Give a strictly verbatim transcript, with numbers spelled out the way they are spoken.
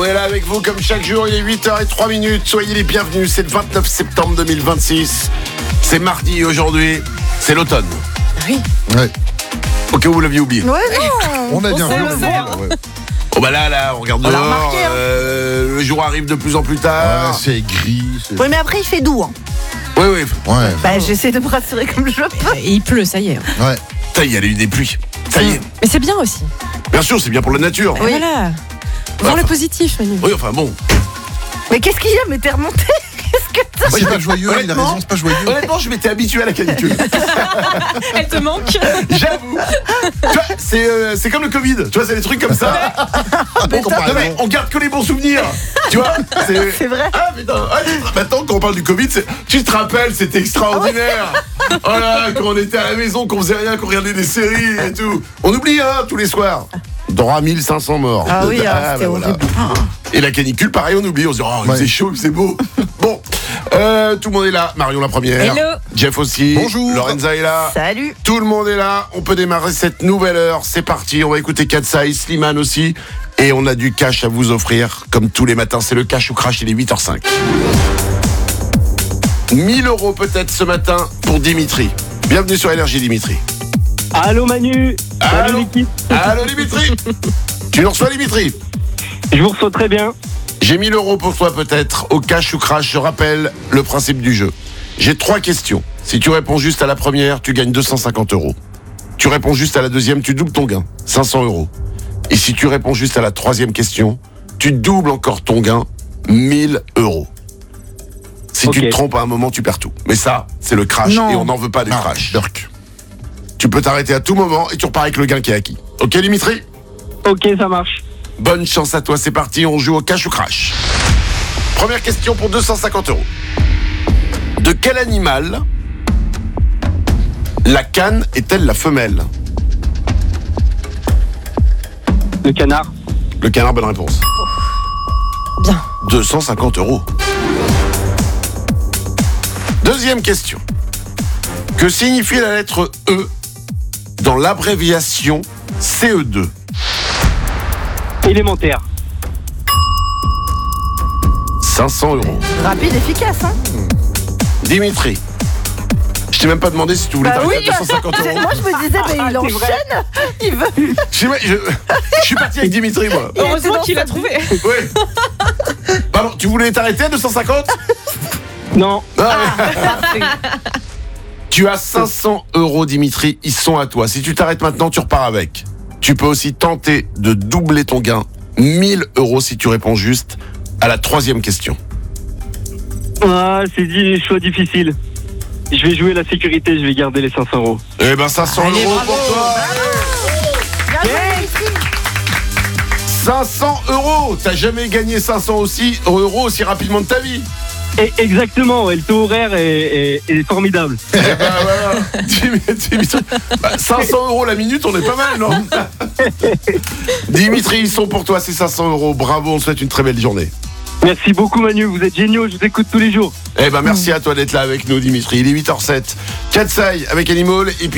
est là avec vous comme chaque jour, il est huit heures zéro trois minutes. Soyez les bienvenus, c'est le vingt-neuf septembre deux mille vingt-six. C'est mardi aujourd'hui, c'est l'automne. Oui. Ouais. Au cas où vous l'aviez oublié. Ouais, non. On a bien sait, vu. on sait, hein. Ouais. Oh bah là, là, on regarde On l'a dehors, remarqué, hein. euh, le jour arrive de plus en plus Ouais, tard. c'est gris. C'est... Oui, mais après, il fait doux. Hein. Oui, oui. Ouais. Bah, j'essaie de me rassurer comme je peux. Et il pleut, ça y est. Ouais. Ça y est, il y a eu des pluies. Ça y est. Mais c'est bien aussi. Bien sûr, c'est bien pour la nature. Et Voilà. Voir Enfin. le positif, Manu. Oui, enfin bon. Mais qu'est-ce qu'il y a? Mais t'es remonté? Qu'est-ce que t'as? C'est pas joyeux, il a Honnêtement, raison, c'est pas joyeux. Honnêtement, je m'étais habitué à la canicule. Elle te manque. J'avoue. Tu vois, c'est, euh, c'est comme le Covid. Tu vois, c'est des trucs comme ça. Bon, Non, mais on garde que les bons souvenirs. Tu vois, c'est... C'est vrai. Ah, mais non, ah, tu te- maintenant, quand on parle du Covid, c'est... tu te rappelles, c'était extraordinaire. Oh là, quand on était à la maison, qu'on faisait rien, qu'on regardait des séries et tout. On oublie, hein, tous les soirs. Dans mille cinq cents morts. Ah oui, hein, c'était bah, voilà. horrible. Et la canicule, pareil, on oublie. On se dit, oh, Ouais. c'est chaud, c'est beau. Bon, euh, tout le monde est là. Marion la première. Hello. Jeff aussi. Bonjour. Lorenza est là. Salut. Tout le monde est là. On peut démarrer cette nouvelle heure. C'est parti. On va écouter Katsai, Slimane aussi. Et on a du cash à vous offrir. Comme tous les matins, c'est le cash ou crash. Il est huit heures cinq. mille euros peut-être ce matin pour Dimitri. Bienvenue sur Énergie, Dimitri. Allô Manu. Allô. Salut l'équipe. Allô, Dimitri. Tu nous reçois, Dimitri? Je vous reçois très bien. J'ai mille euros pour toi peut-être, au cash ou crash. Je rappelle le principe du jeu. J'ai trois questions. Si tu réponds juste à la première, tu gagnes deux cent cinquante euros. Tu réponds juste à la deuxième, tu doubles ton gain, cinq cents euros. Et si tu réponds juste à la troisième question, tu doubles encore ton gain, mille euros. Si tu Ok. te trompes à un moment, tu perds tout. Mais ça, c'est le crash Non. et on n'en veut pas du Ah, crash. Dirk. Tu peux t'arrêter à tout moment et tu repars avec le gain qui est acquis. Ok, Dimitri? Ok, ça marche. Bonne chance à toi, c'est parti, on joue au cash ou crash. Première question pour deux cent cinquante euros. De quel animal la canne est-elle la femelle? Le canard. Le canard, bonne réponse. Bien. deux cent cinquante euros. Deuxième question. Que signifie la lettre E dans l'abréviation C E deux? Élémentaire. cinq cents euros. Rapide, efficace, hein. Dimitri, je t'ai même pas demandé si tu voulais Bah t'arrêter oui. à deux cent cinquante euros. Moi, je me disais, mais il C'est enchaîne. vrai. Il veut. Je, je- je suis parti avec Dimitri, moi. Heureusement dans qu'il sa a trouvé. Oui. Pardon, tu voulais t'arrêter à deux cent cinquante? Non. Tu as cinq cents euros, Dimitri, ils sont à toi. Si tu t'arrêtes maintenant, tu repars avec. Tu peux aussi tenter de doubler ton gain, mille euros si tu réponds juste à la troisième question. Ah, c'est dit, choix difficile. Je vais jouer la sécurité, je vais garder les cinq cents euros. Eh ben cinq cents Allez, euros bravo. pour toi. Bien joué, Dimitri. cinq cents euros. T'as jamais gagné cinq cents aussi, euros aussi rapidement de ta vie. Et exactement, ouais, le taux horaire est, est- est formidable. Eh ben voilà. Dimitri, Dimitri. Bah, cinq cents euros la minute, on est pas mal, non? Dimitri, ils sont pour toi, ces cinq cents euros. Bravo, on te souhaite une très belle journée. Merci beaucoup Manu, vous êtes géniaux, je vous écoute tous les jours. Eh ben merci à toi d'être là avec nous, Dimitri. Il est huit heures zéro sept. Katsai avec Animal et puis